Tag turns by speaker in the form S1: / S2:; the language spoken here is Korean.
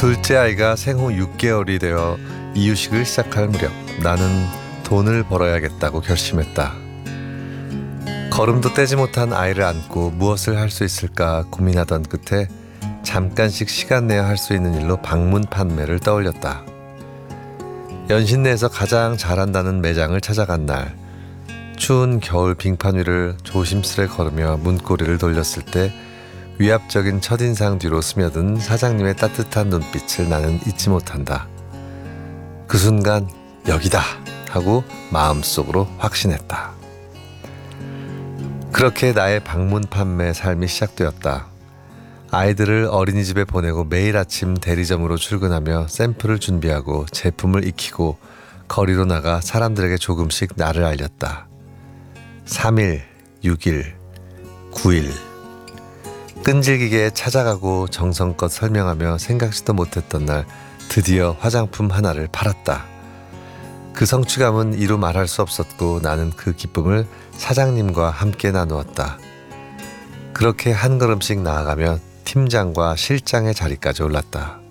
S1: 둘째 아이가 생후 6개월이 되어 이유식을 시작할 무렵 나는 돈을 벌어야겠다고 결심했다. 걸음도 떼지 못한 아이를 안고 무엇을 할 수 있을까 고민하던 끝에 잠깐씩 시간 내어 할 수 있는 일로 방문 판매를 떠올렸다. 연신내에서 가장 잘한다는 매장을 찾아간 날, 추운 겨울 빙판 위를 조심스레 걸으며 문고리를 돌렸을 때 위압적인 첫인상 뒤로 스며든 사장님의 따뜻한 눈빛을 나는 잊지 못한다. 그 순간 여기다 하고 마음속으로 확신했다. 그렇게 나의 방문 판매 삶이 시작되었다. 아이들을 어린이집에 보내고 매일 아침 대리점으로 출근하며 샘플을 준비하고 제품을 익히고 거리로 나가 사람들에게 조금씩 나를 알렸다. 3일, 6일, 9일. 끈질기게 찾아가고 정성껏 설명하며 생각지도 못했던 날 드디어 화장품 하나를 팔았다. 그 성취감은 이루 말할 수 없었고 나는 그 기쁨을 사장님과 함께 나누었다. 그렇게 한 걸음씩 나아가며 팀장과 실장의 자리까지 올랐다.